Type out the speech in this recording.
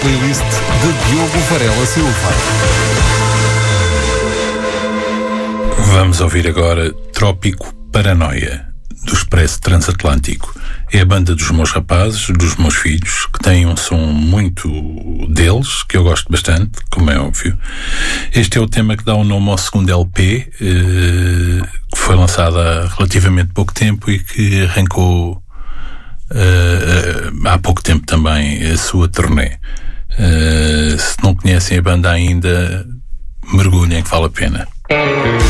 Playlist de Diogo Varela Silva. Vamos ouvir agora Trópico Paranoia, do Expresso Transatlântico. É a banda dos meus rapazes, dos meus filhos, que tem um som muito deles, que eu gosto bastante, como é óbvio. Este é o tema que dá o nome ao segundo LP, que foi lançado há relativamente pouco tempo e que arrancou há pouco tempo também a sua turnê. Se não conhecem a banda ainda, mergulhem, que vale a pena.